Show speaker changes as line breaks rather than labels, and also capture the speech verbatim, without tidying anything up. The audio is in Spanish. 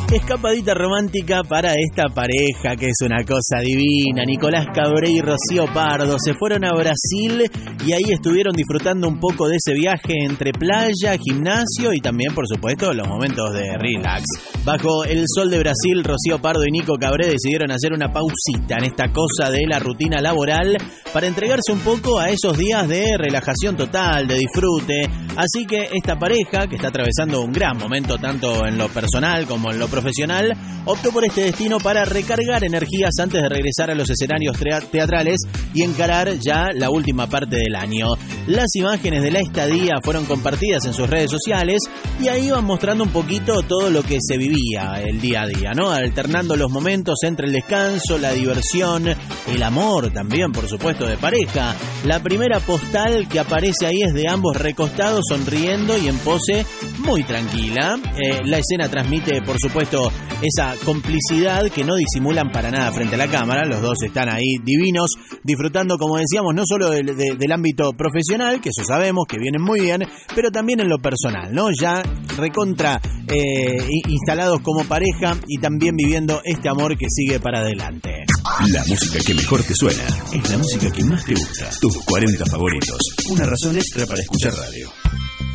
Escapadita romántica para esta pareja que es una cosa divina. Nicolás Cabré y Rocío Pardo se fueron a Brasil y ahí estuvieron disfrutando un poco de ese viaje entre playa, gimnasio y también, por supuesto, los momentos de relax. Bajo el sol de Brasil, Rocío Pardo y Nico Cabré decidieron hacer una pausita en esta cosa de la rutina laboral para entregarse un poco a esos días de relajación total, de disfrute. Así que esta pareja, que está atravesando un gran momento tanto en lo personal como en lo profesional, optó por este destino para recargar energías antes de regresar a los escenarios teatrales y encarar ya la última parte del año. Las imágenes de la estadía fueron compartidas en sus redes sociales y ahí van mostrando un poquito todo lo que se vivía el día a día, ¿no? Alternando los momentos entre el descanso, la diversión, el amor también, por supuesto, de pareja. La primera postal que aparece ahí es de ambos recostados, sonriendo y en pose muy tranquila. Eh, la escena transmite, por supuesto, esa complicidad que no disimulan para nada frente a la cámara. Los dos están ahí divinos, disfrutando, como decíamos, no solo del, de, del ámbito profesional, que eso sabemos que vienen muy bien, pero también en lo personal, ¿no? Ya recontra eh, instalados como pareja y también viviendo este amor que sigue para adelante.
La música que mejor te suena es la música que más te gusta. Tus cuarenta favoritos. Una razón extra para escuchar radio.